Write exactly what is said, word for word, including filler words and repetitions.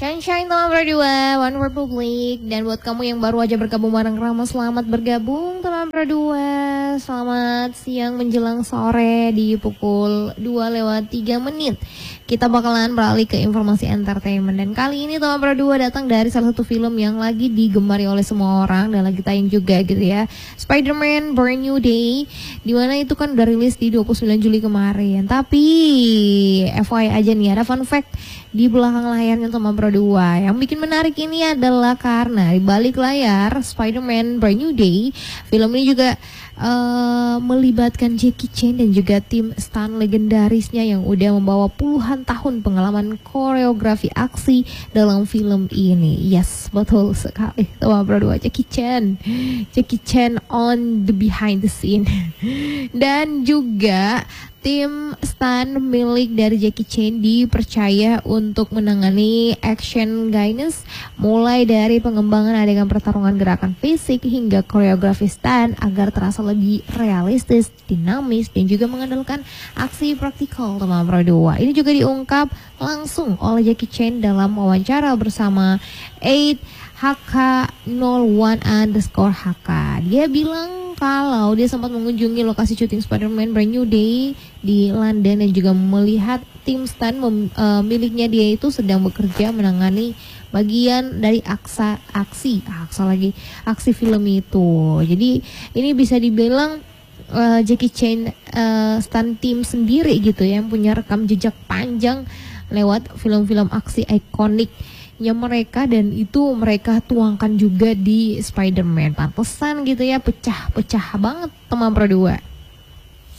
Sunshine teman berdua, One Republic. Dan buat kamu yang baru aja bergabung bareng Rama, selamat bergabung teman berdua. Selamat siang menjelang sore di pukul dua lewat tiga menit. Kita bakalan beralih ke informasi entertainment. Dan kali ini teman berdua datang dari salah satu film yang lagi digemari oleh semua orang dan lagi tayang juga gitu ya, Spider-Man Brand New Day. Dimana itu kan udah rilis di dua puluh sembilan Juli kemarin. Tapi F Y I aja nih, ada fun fact di belakang layarnya teman berdua. Yang bikin menarik ini adalah karena di balik layar Spider-Man Brand New Day, film ini juga uh, melibatkan Jackie Chan dan juga tim stunt legendarisnya yang udah membawa puluhan tahun pengalaman koreografi aksi dalam film ini. Yes, betul sekali teman berdua, Jackie Chan. Jackie Chan on the behind the scene. Dan juga tim stunt milik dari Jackie Chan dipercaya untuk menangani action guidance, mulai dari pengembangan adegan pertarungan gerakan fisik hingga koreografi stunt agar terasa lebih realistis, dinamis, dan juga mengandalkan aksi praktikal teman berdua. Ini juga diungkap langsung oleh Jackie Chan dalam wawancara bersama eight H K nol satu underscore H K. Dia bilang kalau dia sempat mengunjungi lokasi syuting Spider-Man Brand New Day di London dan juga melihat tim stunt mem, uh, miliknya dia itu sedang bekerja menangani bagian dari aksa aksi, aksa lagi aksi film itu. Jadi ini bisa dibilang uh, Jackie Chan uh, stunt team sendiri gitu ya, yang punya rekam jejak panjang lewat film-film aksi ikonik ya mereka, dan itu mereka tuangkan juga di Spider-Man. Pantesan gitu ya, pecah-pecah banget teman berdua.